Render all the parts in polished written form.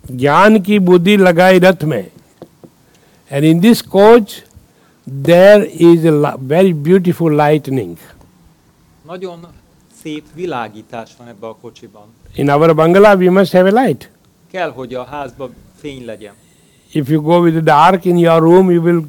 ज्ञान की बुद्धि लगाई रथ में. And in this coach, there is a very beautiful lightning. Nagyon szép világítás van ebben a kocsiban. In our bungalow, we must have a light. Kell, hogy a házban fény legyen. If you go with the dark in your room, you will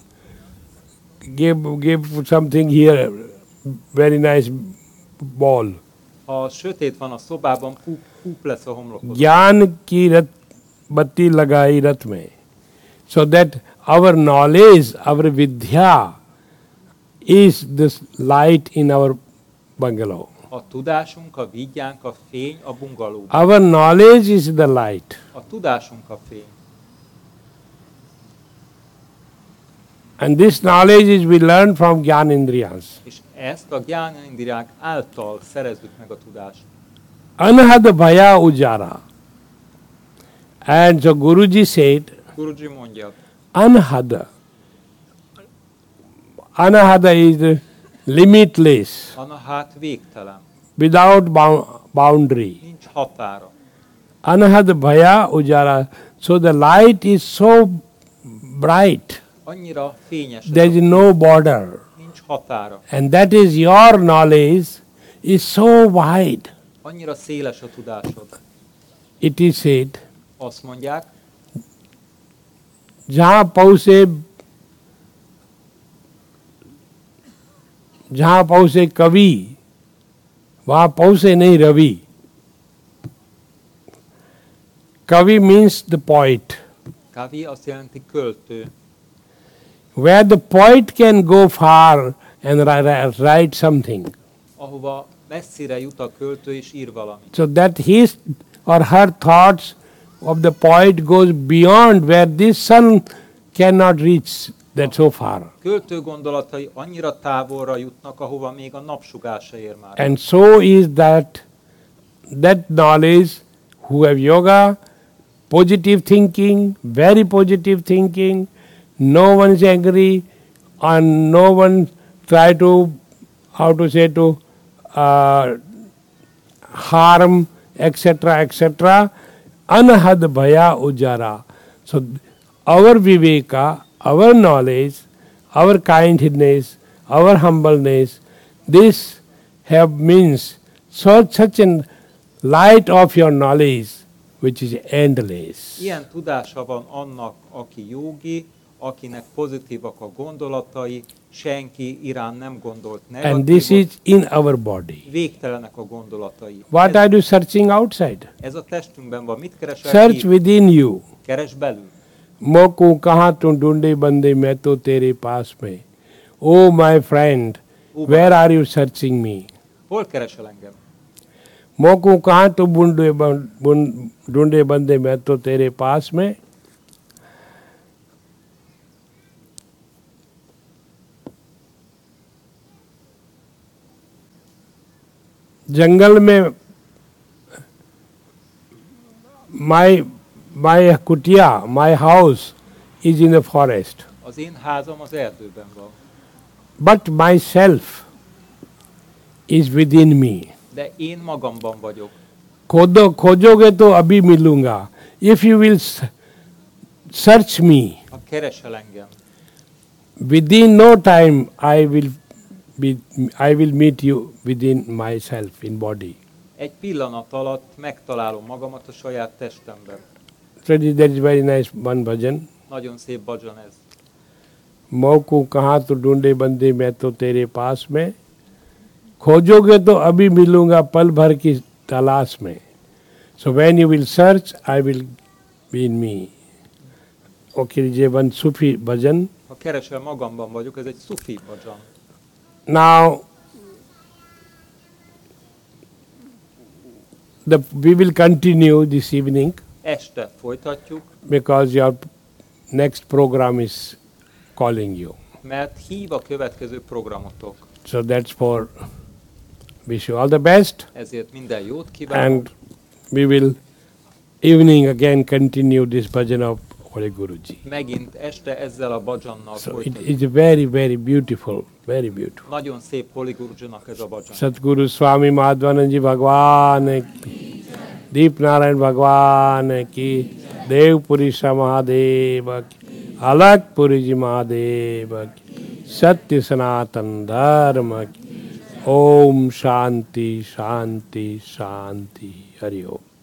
give something here, very nice ball. Ha sötét van a szobában, púp lesz a homlokod. ज्ञान की बत्ती लगाई रथ में, so that our knowledge, our vidya is this light in our bungalow. A tudásunk, a vigyánk, a fény a bungalóban. Our knowledge is the light. A tudásunk a fény. And this knowledge is we learn from Gyanendriyas. És ezt a gyánendriák által szerezzük meg a tudást. Anhad bhaya ujara. And so Guruji said, Guruji mondja, anhada. Anahada is limitless, Anahát végtelen, without boundary. nincs határa. Anahad bhaya ujara. So the light is so bright. Annyira fényes, There is no border. nincs határa. And that is your knowledge is so wide. Annyira széles a tudásod. It is said, Azt mondják, जहाँ पहुँचे कवि वहाँ पहुँचे नहीं Ravi. Kavi means the poet. Kavi azt jelenti költő. Where the poet can go far and write something. Ahova messzire jut a költő és ír valamit. So that his or her thoughts of the poet goes beyond where this sun cannot reach that so far. Költő gondolatai annyira távolra jutnak, ahova még a napsugár se ér már. And so is that knowledge who have yoga, positive thinking, very positive thinking, no one is angry, and no one try to, harm, etc., etc. Anahad bhaya ujara. So our viveka, our knowledge, our kindness, our humbleness, this have means such a light of your knowledge which is endless. Ilyen tudása van annak, aki jogi, akinek pozitívak a gondolatai, senki irán nem gondolt negatívot. And this is in our body. Végtelenek a gondolatai. What are you searching outside? Ez a testünkben van. Mit keresel? Search within you. Keres belül. मोको कहाँ तू ढूंढे बंदे मैं तो तेरे पास में. Oh my friend, where are you searching me? Hol keresel engem? मोको कहाँ तू ढूंढे बंदे मैं तो तेरे पास में. जंगल में my kutia, my house is in the forest. Az én házam az erdőben van. But myself is within me. De én magamban vagyok. खोजोगे तो अभी मिलूंगा. If you will search me, Ha keresel engem, within no time I will meet you within myself in body. egy pillanat alatt megtalálom magamat a saját testemben. So that is very nice one bhajan. Nagyon szép bhajan ez. मौको कहाँ तो ढूंढे बंदे मैं तो तेरे पास में. खोजोगे तो अभी मिलूंगा पल भर की तलाश में. So when you will search, I will be in me. Okay, this is one Sufi bhajan. Ha keresel, magamban vagyok, ez egy szufi bhajan. Now, we will continue this evening Este folytatjuk, because your next program is calling you. mert hív a következő programotok. So that's for wish you all the best. Ezért minden jót kívánok. And we will evening again continue this bhajan of Holy Guruji. Megint este ezzel a bhajannal So folytatjuk. it is very, very beautiful, very beautiful. Nagyon szép Holy Gurujinak ez a bhajan. Satguru Swami Madhvanand Ji Bhagwan ki, Deep Narayan Bhagwan ki, Deopuri सा महादेव की, अलगपुरी जी महादेव की, सत्य सनातन धर्म की। ओम शांति शांति शांति। हरि ओम।